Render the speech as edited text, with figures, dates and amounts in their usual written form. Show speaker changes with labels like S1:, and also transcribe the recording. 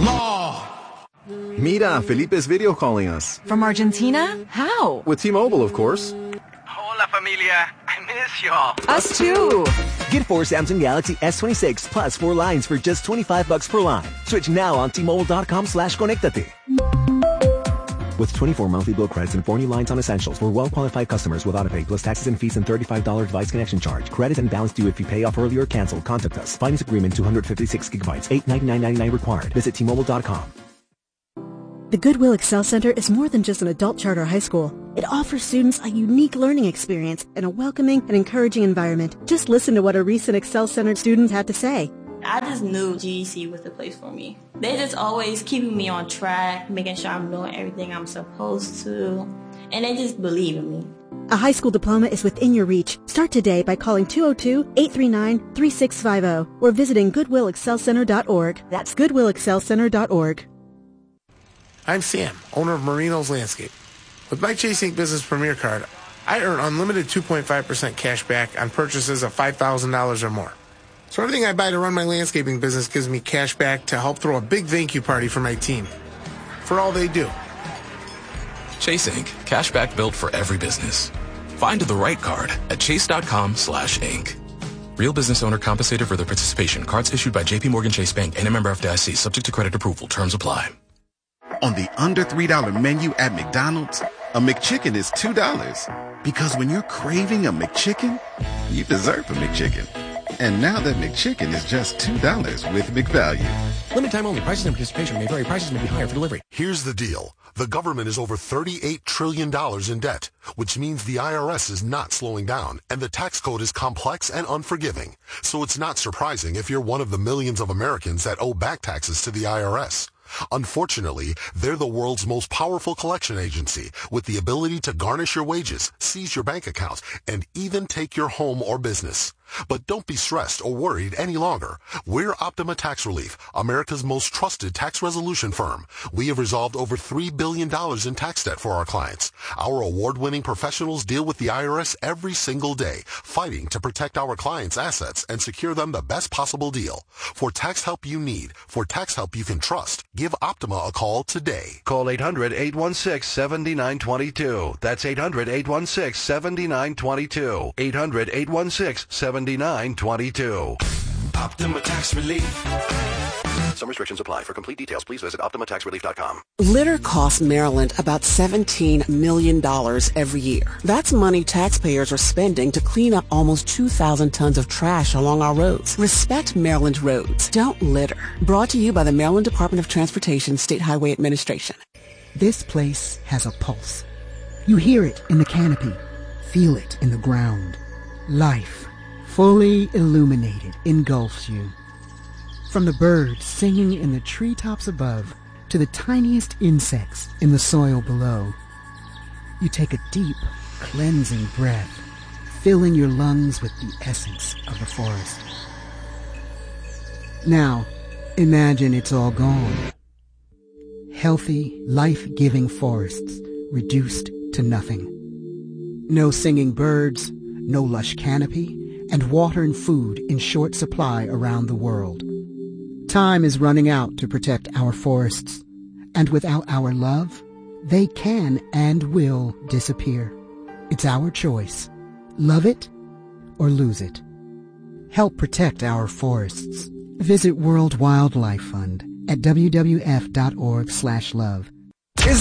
S1: Law!
S2: Mira, Felipe is video calling us.
S3: From Argentina? How?
S2: With T-Mobile, of course.
S4: Hola, familia. I miss y'all.
S3: Us too.
S5: Get 4 Samsung Galaxy S26 plus 4 lines for just $25 per line. Switch now on T-Mobile.com/conectate. With 24 monthly bill credits and 4 new lines on essentials for well-qualified customers with autopay plus taxes and fees and $35 device connection charge. Credit and balance due if you pay off early or cancel. Contact us. Finance agreement 256 gigabytes. $899.99 required. Visit T-Mobile.com.
S6: The Goodwill Excel Center is more than just an adult charter high school. It offers students a unique learning experience in a welcoming and encouraging environment. Just listen to what a recent Excel Center student had to say.
S7: I just knew GEC was the place for me. They just always keeping me on track, making sure I'm doing everything I'm supposed to, and they just believe in me.
S6: A high school diploma is within your reach. Start today by calling 202-839-3650 or visiting GoodwillExcelCenter.org. That's GoodwillExcelCenter.org.
S1: I'm Sam, owner of Marino's Landscape. With my Chase Ink Business Premier Card, I earn unlimited 2.5% cash back on purchases of $5,000 or more. So everything I buy to run my landscaping business gives me cash back to help throw a big thank you party for my team. For all they do.
S8: Chase Ink. Cashback built for every business. Find the right card at chase.com/ink. Real business owner compensated for their participation. Cards issued by J.P. Morgan Chase Bank and a member FDIC. Subject to credit approval. Terms apply.
S9: On the under $3 menu at McDonald's, a McChicken is $2. Because when you're craving a McChicken, you deserve a McChicken. And now that McChicken is just $2 with McValue.
S10: Limited time only. Prices and participation may vary. Prices may be higher for delivery.
S11: Here's the deal. The government is over $38 trillion in debt, which means the IRS is not slowing down, and the tax code is complex and unforgiving. So it's not surprising if you're one of the millions of Americans that owe back taxes to the IRS. Unfortunately, they're the world's most powerful collection agency with the ability to garnish your wages, seize your bank accounts, and even take your home or business. But don't be stressed or worried any longer. We're Optima Tax Relief, America's most trusted tax resolution firm. We have resolved over $3 billion in tax debt for our clients. Our award-winning professionals deal with the IRS every single day, fighting to protect our clients' assets and secure them the best possible deal. For tax help you need, for tax help you can trust, give Optima a call today.
S12: Call 800-816-7922. That's 800-816-7922. 800-816-7922.
S13: Optima Tax Relief.
S14: Some restrictions apply. For complete details, please visit OptimaTaxRelief.com.
S15: Litter costs Maryland about $17 million every year. That's money taxpayers are spending to clean up almost 2,000 tons of trash along our roads. Respect Maryland roads. Don't litter. Brought to you by the Maryland Department of Transportation State Highway Administration.
S16: This place has a pulse. You hear it in the canopy. Feel it in the ground. Life, fully illuminated, engulfs you. From the birds singing in the treetops above to the tiniest insects in the soil below, you take a deep, cleansing breath, filling your lungs with the essence of the forest. Now, imagine it's all gone. Healthy, life-giving forests reduced to nothing. No singing birds, no lush canopy, and water and food in short supply around the world. Time is running out to protect our forests, and without our love, they can and will disappear. It's our choice. Love it or lose it. Help protect our forests. Visit World Wildlife Fund at wwf.org/love